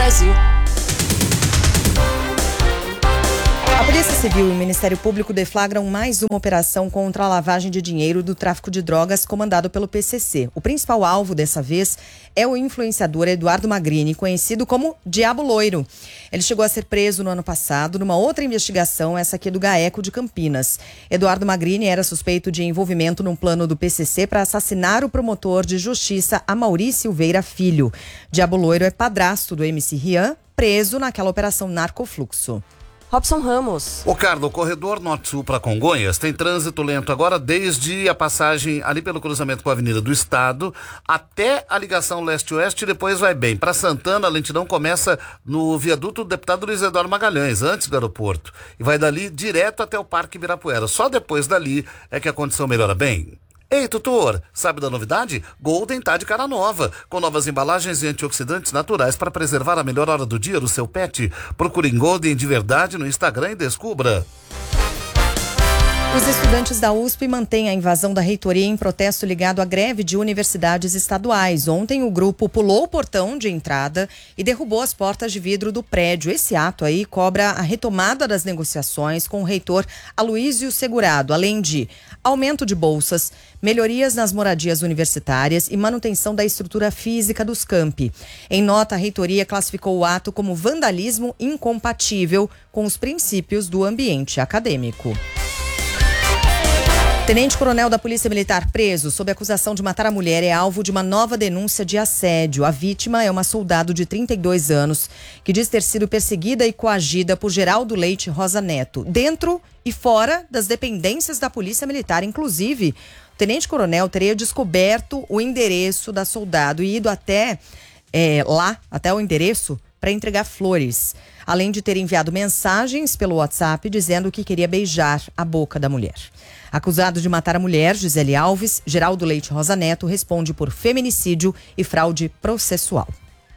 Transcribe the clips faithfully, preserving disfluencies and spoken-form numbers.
Brasil. A Polícia Civil e o Ministério Público deflagram mais uma operação contra a lavagem de dinheiro do tráfico de drogas comandado pelo P C C. O principal alvo dessa vez é o influenciador Eduardo Magrini, conhecido como Diabo Loiro. Ele chegou a ser preso no ano passado numa outra investigação, essa aqui do GAECO de Campinas. Eduardo Magrini era suspeito de envolvimento num plano do P C C para assassinar o promotor de justiça Amaury Silveira Filho. Diabo Loiro é padrasto do M C Rian, preso naquela operação Narcofluxo. Robson Ramos. O Carlos, o corredor norte-sul para Congonhas tem trânsito lento agora desde a passagem ali pelo cruzamento com a Avenida do Estado até a ligação leste-oeste e depois vai bem. Para Santana, a lentidão começa no viaduto do deputado Luiz Eduardo Magalhães, antes do aeroporto, e vai dali direto até o Parque Ibirapuera. Só depois dali é que a condição melhora bem. Ei, tutor, sabe da novidade? Golden tá de cara nova, com novas embalagens e antioxidantes naturais para preservar a melhor hora do dia do seu pet. Procure Golden de verdade no Instagram e descubra. Os estudantes da U S P mantêm a invasão da reitoria em protesto ligado à greve de universidades estaduais. Ontem o grupo pulou o portão de entrada e derrubou as portas de vidro do prédio. Esse ato aí cobra a retomada das negociações com o reitor Aloísio Segurado, além de aumento de bolsas, melhorias nas moradias universitárias e manutenção da estrutura física dos campi. Em nota, a reitoria classificou o ato como vandalismo incompatível com os princípios do ambiente acadêmico. Tenente-coronel da Polícia Militar preso sob acusação de matar a mulher é alvo de uma nova denúncia de assédio. A vítima é uma soldado de trinta e dois anos que diz ter sido perseguida e coagida por Geraldo Leite Rosa Neto, dentro e fora das dependências da Polícia Militar. Inclusive, o tenente-coronel teria descoberto o endereço da soldado e ido até é, lá, até o endereço, para entregar flores, além de ter enviado mensagens pelo WhatsApp dizendo que queria beijar a boca da mulher. Acusado de matar a mulher, Gisele Alves, Geraldo Leite Rosa Neto responde por feminicídio e fraude processual.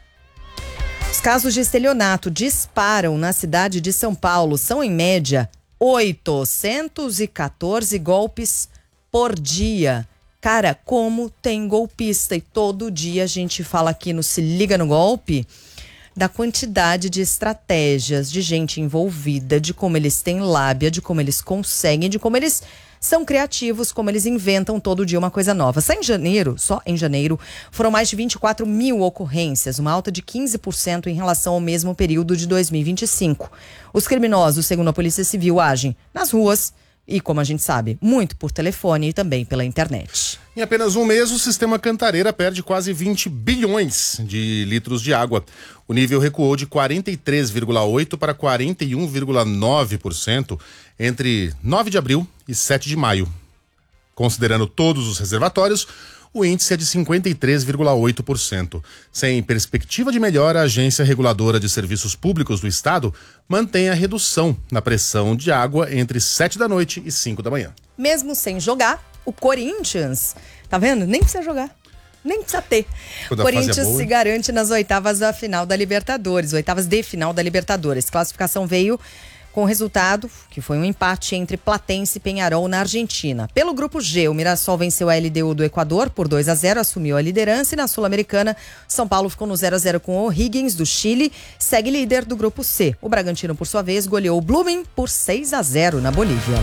Os casos de estelionato disparam na cidade de São Paulo. São, em média, oitocentos e quatorze golpes por dia. Cara, como tem golpista. E todo dia a gente fala aqui no Se Liga no Golpe da quantidade de estratégias, de gente envolvida, de como eles têm lábia, de como eles conseguem, de como eles são criativos, como eles inventam todo dia uma coisa nova. Só em janeiro, só em janeiro, foram mais de vinte e quatro mil ocorrências, uma alta de quinze por cento em relação ao mesmo período de dois mil e vinte e cinco. Os criminosos, segundo a Polícia Civil, agem nas ruas e, como a gente sabe, muito por telefone e também pela internet. Em apenas um mês, o sistema Cantareira perde quase vinte bilhões de litros de água. O nível recuou de quarenta e três vírgula oito por cento para quarenta e um vírgula nove por cento entre nove de abril e sete de maio. Considerando todos os reservatórios, o índice é de cinquenta e três vírgula oito por cento. Sem perspectiva de melhora, a Agência Reguladora de Serviços Públicos do Estado mantém a redução na pressão de água entre sete da noite e cinco da manhã. Mesmo sem jogar, o Corinthians, tá vendo? Nem precisa jogar. Nem precisa ter. O Corinthians é se garante nas oitavas da final da Libertadores, oitavas de final da Libertadores. Classificação veio com o resultado, que foi um empate entre Platense e Peñarol na Argentina. Pelo grupo G, o Mirassol venceu a L D U do Equador por dois a zero, assumiu a liderança, e na Sul-Americana, São Paulo ficou no zero a zero com o O'Higgins do Chile, segue líder do grupo C. O Bragantino, por sua vez, goleou o Blooming por seis a zero na Bolívia.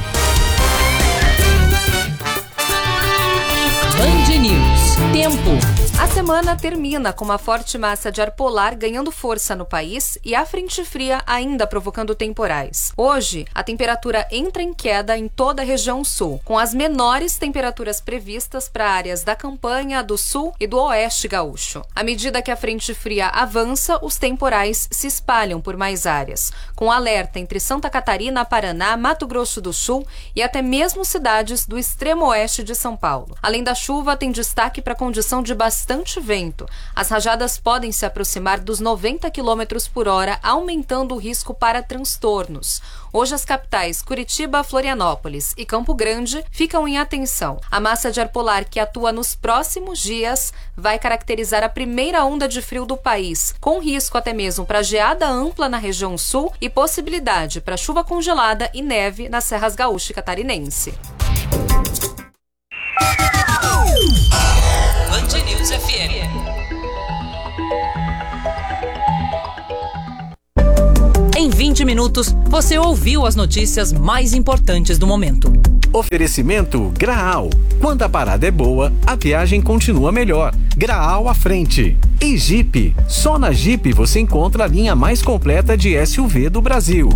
Band News. Tempo. A semana termina com uma forte massa de ar polar ganhando força no país e a frente fria ainda provocando temporais. Hoje, a temperatura entra em queda em toda a região sul, com as menores temperaturas previstas para áreas da campanha, do sul e do oeste gaúcho. À medida que a frente fria avança, os temporais se espalham por mais áreas, com alerta entre Santa Catarina, Paraná, Mato Grosso do Sul e até mesmo cidades do extremo oeste de São Paulo. Além da chuva, tem destaque para a condição de bastante vento. As rajadas podem se aproximar dos noventa quilômetros por hora, aumentando o risco para transtornos. Hoje, as capitais Curitiba, Florianópolis e Campo Grande ficam em atenção. A massa de ar polar que atua nos próximos dias vai caracterizar a primeira onda de frio do país, com risco até mesmo para geada ampla na região sul e possibilidade para chuva congelada e neve nas serras gaúcha e catarinense. Band News F M. vinte minutos, você ouviu as notícias mais importantes do momento. Oferecimento Graal. Quando a parada é boa, a viagem continua melhor. Graal à frente. E Jeep. Só na Jeep você encontra a linha mais completa de S U V do Brasil.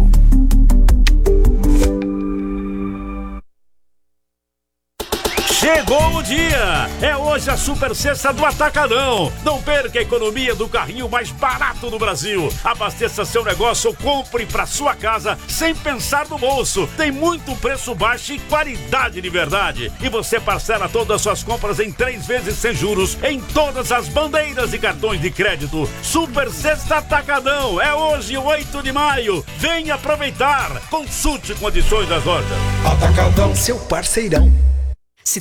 Chegou o dia! É hoje a Super Sexta do Atacadão. Não perca a economia do carrinho mais barato do Brasil. Abasteça seu negócio ou compre para sua casa sem pensar no bolso. Tem muito preço baixo e qualidade de verdade. E você parcela todas as suas compras em três vezes sem juros em todas as bandeiras e cartões de crédito. Super Sexta Atacadão. É hoje, oito de maio. Venha aproveitar. Consulte condições das lojas. Atacadão, seu parceirão.